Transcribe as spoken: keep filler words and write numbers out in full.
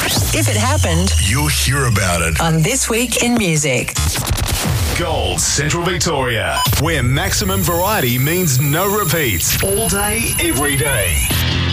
If it happened, you'll hear about it on This Week in Music. Gold Central Victoria, where maximum variety means no repeats. All day, every day.